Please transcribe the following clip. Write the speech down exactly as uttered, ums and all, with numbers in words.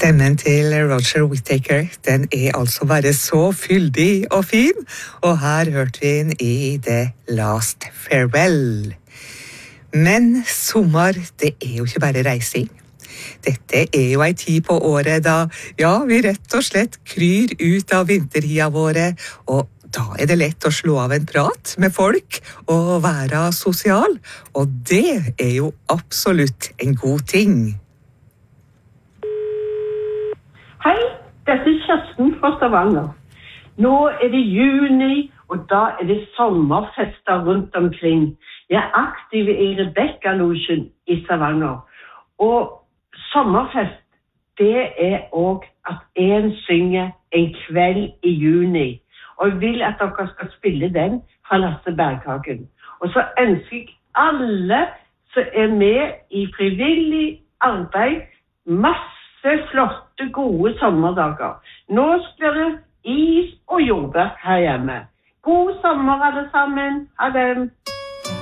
Stemmen til Roger Whittaker, den er altså bare så fyldig og fin, og her hørte vi inn i The Last Farewell. Men sommer, det er jo ikke bare reising. Dette er jo en tid på året da, ja, vi rett og slett kryr ut av vinterhia våre, og da er det lett å slå av en prat med folk og være sosial, og det er jo absolutt en god ting. Hei, dette er Kirsten fra Stavanger. Nå er det juni, og da er det sommerfester rundt omkring. Jeg er aktiv i Rebecca-losjen i Stavanger. Og sommerfest, det er også at en synger en kveld i juni. Og jeg vil at dere skal spille den fra Lasse Berghagen. Og så ønsker jeg alle som er med i frivillig arbeid masse flotte, gode sommerdager. Nå skal det is og jordbær her hjemme. God sommer alle sammen. Ha det.